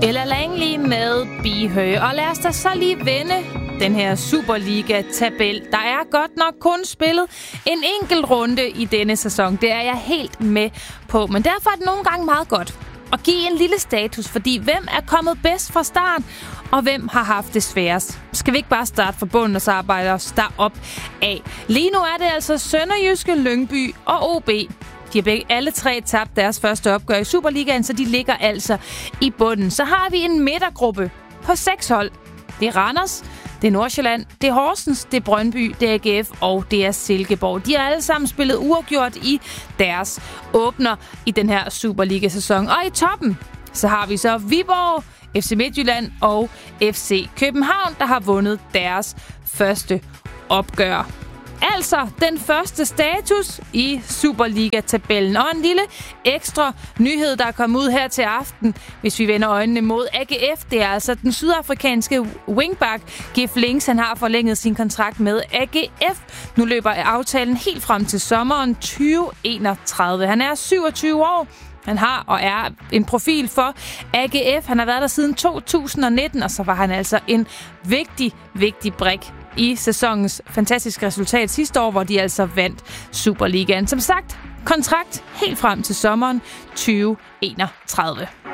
Ella Langley med Bihø. Og lad os da så lige vende den her Superliga-tabel. Der er godt nok kun spillet en enkelt runde i denne sæson. Det er jeg helt med på. Men derfor er det nogle gange meget godt at give en lille status, fordi hvem er kommet bedst fra start, og hvem har haft det sværest? Skal vi ikke bare starte fra bunden og så arbejde os derop af? Lige nu er det altså Sønderjyske, Lyngby og OB. De har alle tre tabt deres første opgør i Superligaen, så de ligger altså i bunden. Så har vi en midtergruppe på 6 hold. Det er Randers, det er Nordsjælland, det er Horsens, det er Brøndby, det er AGF og det er Silkeborg. De har alle sammen spillet uafgjort i deres åbner i den her Superliga-sæson. Og i toppen, så har vi så Viborg, FC Midtjylland og FC København, der har vundet deres første opgør. Altså den første status i Superliga-tabellen. Og en lille ekstra nyhed, der er kommet ud her til aften, hvis vi vender øjnene mod AGF. Det er altså den sydafrikanske wingback Gif Links. Han har forlænget sin kontrakt med AGF. Nu løber aftalen helt frem til sommeren 2031. Han er 27 år. Han har og er en profil for AGF. Han har været der siden 2019, og så var han altså en vigtig brik i sæsonens fantastiske resultat sidste år, hvor de altså vandt Superligaen. Som sagt, kontrakt helt frem til sommeren 2031.